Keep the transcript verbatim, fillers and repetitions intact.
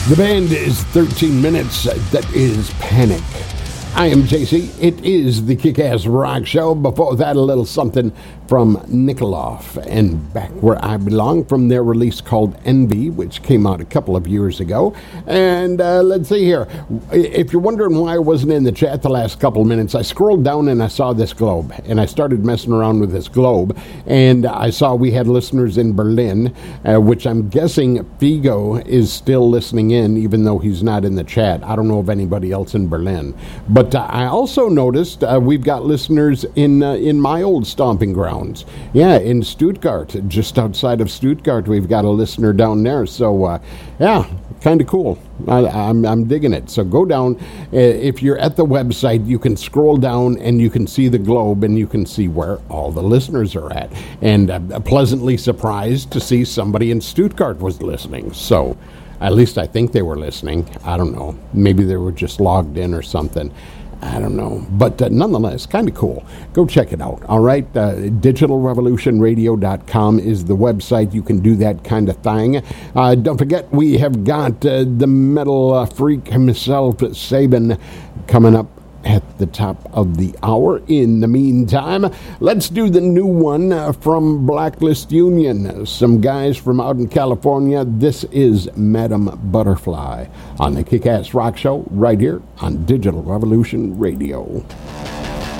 The band is thirteen minutes. That is Panic. I am J C. It is the Kick-Ass Rock Show. Before that, a little something from Nikolov and Back Where I Belong from their release called Envy, which came out a couple of years ago. And uh, let's see here. If you're wondering why I wasn't in the chat the last couple of minutes, I scrolled down and I saw this globe. And I started messing around with this globe. And I saw we had listeners in Berlin, uh, which I'm guessing Figo is still listening in, even though he's not in the chat. I don't know of anybody else in Berlin. But But uh, I also noticed uh, we've got listeners in uh, in my old stomping grounds. Yeah, in Stuttgart, just outside of Stuttgart, we've got a listener down there. So, uh, yeah, kind of cool. I, I'm, I'm digging it. So go down. Uh, if you're at the website, you can scroll down and you can see the globe and you can see where all the listeners are at. And uh, pleasantly surprised to see somebody in Stuttgart was listening. So at least I think they were listening. I don't know. Maybe they were just logged in or something. I don't know. But uh, nonetheless, kind of cool. Go check it out. All right. Uh, digital revolution radio dot com is the website. You can do that kind of thing. Uh, don't forget, we have got uh, the metal uh, freak himself, Sabin, coming up at the top of the hour. In the meantime, let's do the new one uh, from Blacklist Union. Some guys from out in California. This is Madam Butterfly on the Kick-Ass Rock Show right here on Digital Revolution Radio.